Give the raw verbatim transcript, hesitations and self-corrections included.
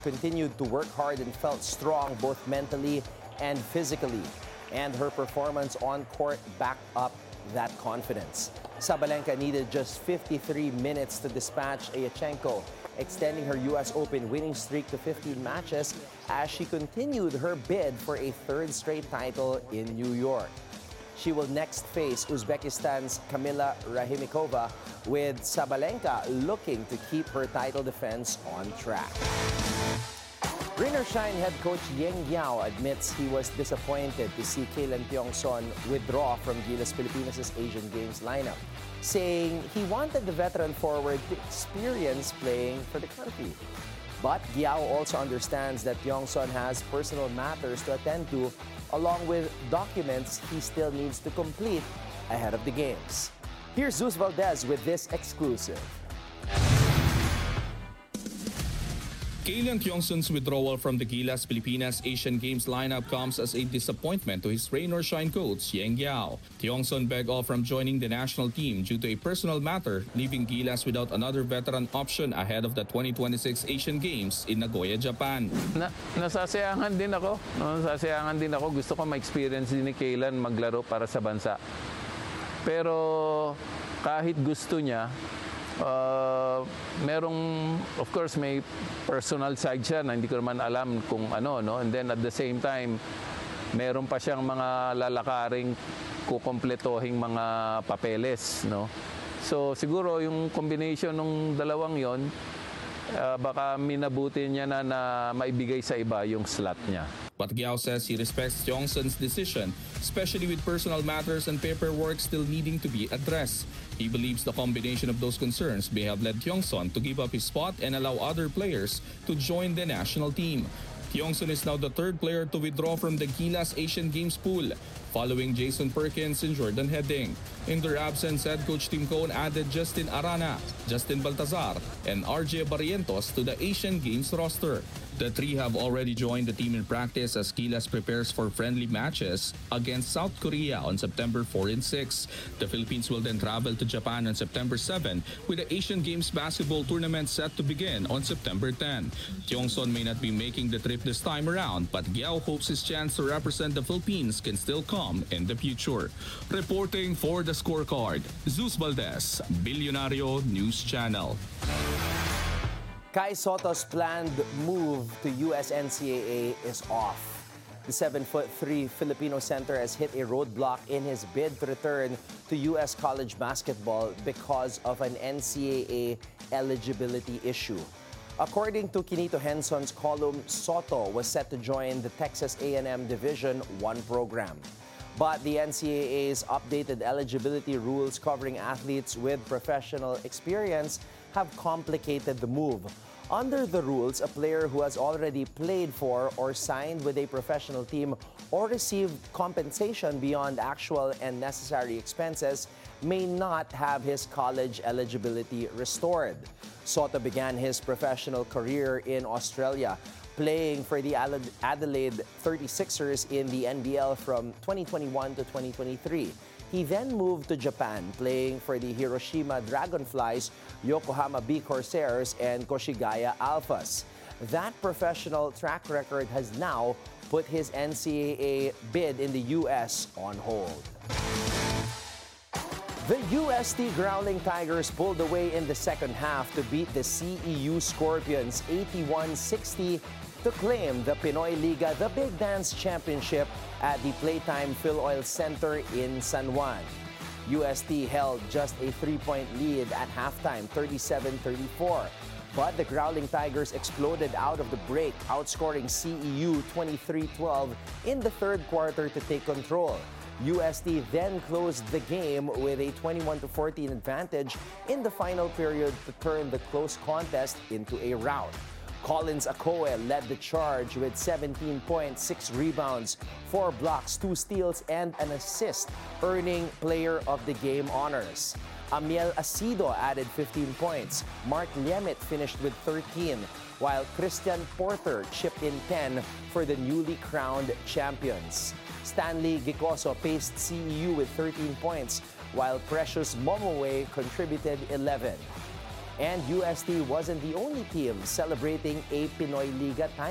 continued to work hard and felt strong both mentally and physically. And her performance on court backed up that confidence. Sabalenka needed just fifty-three minutes to dispatch Ayachenko, extending her U S Open winning streak to fifteen matches as she continued her bid for a third straight title in New York. She will next face Uzbekistan's Kamila Rahimikova, with Sabalenka looking to keep her title defense on track. Rain or Shine head coach Yeng Guiao admits he was disappointed to see Kaylan Tiongson withdraw from Gilas Pilipinas' Asian Games lineup, saying he wanted the veteran forward to experience playing for the country. But Guiao also understands that Tiongson has personal matters to attend to, along with documents he still needs to complete ahead of the Games. Here's Zeus Valdez with this exclusive. Kaylan Tiongson withdrawal from the Gilas Pilipinas Asian Games lineup comes as a disappointment to his rain or shine coach, Yeng Guiao. Tiongson begged off from joining the national team due to a personal matter, leaving Gilas without another veteran option ahead of the twenty twenty-six Asian Games in Nagoya, Japan. Na, nasasayangan din ako. No? Nasasayangan din ako. Gusto ko ma-experience din ni Kaylan maglaro para sa bansa. Pero kahit gusto niya, Uh, merong, of course, may personal side siya na hindi ko naman alam kung ano, no? And then at the same time, meron pa siyang mga lalakaring kukompletohing mga papeles, no? So siguro yung combination ng dalawang yon, uh, baka minabuti niya na na maibigay sa iba yung slot niya. But Guiao says he respects Tiongsson's decision, especially with personal matters and paperwork still needing to be addressed. He believes the combination of those concerns may have led Tiongson to give up his spot and allow other players to join the national team. Tiongson is now the third player to withdraw from the Gilas Asian Games pool, following Jason Perkins and Jordan Heading. In their absence, head coach Tim Cohn added Justin Arana, Justin Baltazar, and R J Barrientos to the Asian Games roster. The three have already joined the team in practice as Gilas prepares for friendly matches against South Korea on September fourth and sixth. The Philippines will then travel to Japan on September seventh, with the Asian Games basketball tournament set to begin on September tenth. Tiongson may not be making the trip this time around, but Guiao hopes his chance to represent the Philippines can still come in the future. Reporting for the Scorecard, Zeus Valdez, Billionario News Channel. Kai Sotto's planned move to U S N C A A is off. The seven foot three Filipino center has hit a roadblock in his bid to return to U S college basketball because of an N C A A eligibility issue. According to Kinito Henson's column, Sotto was set to join the Texas A and M Division one program. But the N C A A's updated eligibility rules covering athletes with professional experience have complicated the move. Under the rules, a player who has already played for or signed with a professional team or received compensation beyond actual and necessary expenses may not have his college eligibility restored. Sotto began his professional career in Australia, playing for the Adelaide thirty-sixers in the N B L from twenty twenty-one to twenty twenty-three. He then moved to Japan, playing for the Hiroshima Dragonflies, Yokohama B Corsairs, and Koshigaya Alphas. That professional track record has now put his N C A A bid in the U S on hold. The U S T Growling Tigers pulled away in the second half to beat the C E U Scorpions eighty-one sixty to claim the Pinoy Liga The Big Dance Championship at the Playtime Phil Oil Center in San Juan. U S T held just a three-point lead at halftime, thirty-seven thirty-four. But the Growling Tigers exploded out of the break, outscoring C E U twenty-three twelve in the third quarter to take control. U S T then closed the game with a twenty-one to fourteen advantage in the final period to turn the close contest into a rout. Collins Akoe led the charge with seventeen points, six rebounds, four blocks, two steals, and an assist, earning Player of the Game honors. Amiel Asido added fifteen points. Mark Liemit finished with thirteen, while Christian Porter chipped in ten for the newly crowned champions. Stanley Gicoso paced C E U with thirteen points, while Precious Momowe contributed eleven. And U S T wasn't the only team celebrating a Pinoy Liga time.